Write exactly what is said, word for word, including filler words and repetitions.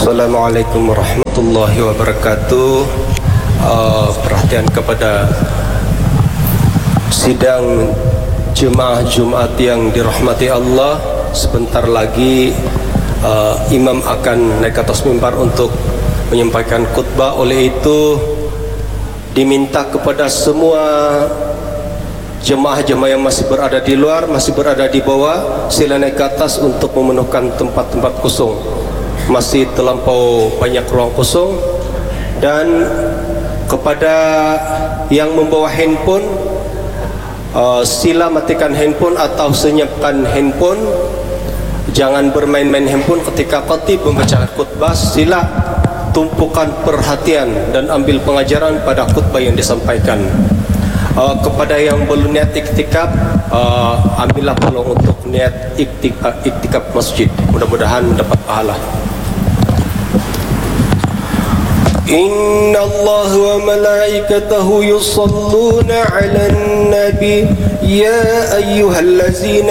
Assalamualaikum warahmatullahi wabarakatuh. uh, Perhatian kepada sidang jemaah Jumat yang dirahmati Allah. Sebentar lagi uh, imam akan naik ke atas mimbar untuk menyampaikan khutbah. Oleh itu diminta kepada semua jemaah-jemaah yang masih berada di luar, masih berada di bawah, sila naik ke atas untuk memenuhkan tempat-tempat kosong. Masih terlampau banyak ruang kosong. Dan kepada yang membawa handphone, uh, sila matikan handphone atau senyapkan handphone. Jangan bermain-main handphone ketika khatib membaca khutbah. Sila tumpukan perhatian dan ambil pengajaran pada khutbah yang disampaikan. Uh, kepada yang belum niat iktikaf, uh, ambillah peluang untuk niat iktikaf, iktikaf masjid. Mudah-mudahan mendapat pahala. Inna Allah wa malaikatahu yusalluna ala nabi ya ayyuhallazina